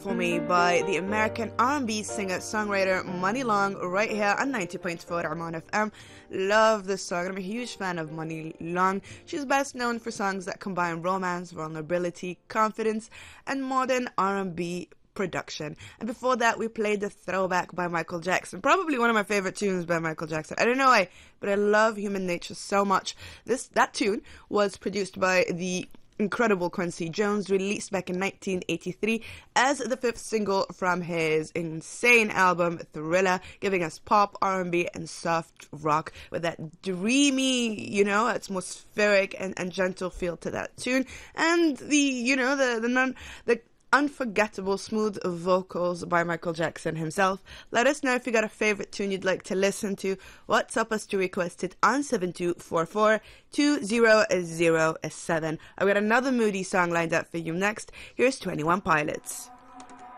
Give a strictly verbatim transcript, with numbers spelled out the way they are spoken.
For Me by the American R and B singer-songwriter Money Long right here on ninety point four Arman F M. Love this song. I'm a huge fan of Money Long. She's best known for songs that combine romance, vulnerability, confidence, and modern R and B production. And before that, we played the Throwback by Michael Jackson, probably one of my favorite tunes by Michael Jackson. I don't know why, but I love Human Nature so much. This that tune was produced by the incredible Quincy Jones, released back in nineteen eighty-three as the fifth single from his insane album Thriller, giving us pop, R and B, and soft rock with that dreamy, you know, atmospheric and, and gentle feel to that tune, and the, you know, the the non the unforgettable smooth vocals by Michael Jackson himself. Let us know if you got a favorite tune you'd like to listen to. WhatsApp us to request it on seven two four four, two zero zero seven. I've got another moody song lined up for you next. Here's twenty-one Pilots.